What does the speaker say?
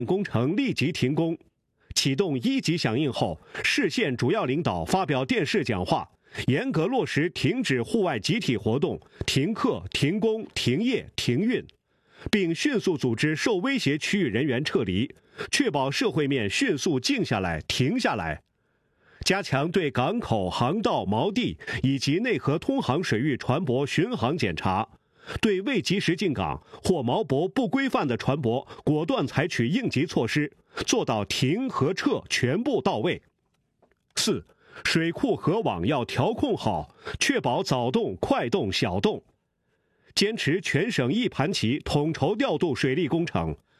工程立即停工。启动1级响应后，市县主要领导发表电视讲话，严格落实停止户外集体活动、停课、停工、停业、停运，并迅速组织受威胁区域人员撤离，确保社会面迅速静下来、停下来。加强对港口、航道、锚地以及内河通航水域船舶巡航检查，对未及时进港或锚泊不规范的船舶果断采取应急措施，做到停和撤全部到位。4. 水库河网要调控好，确保早动、快动、小动。坚持全省一盘棋统筹调度水利工程，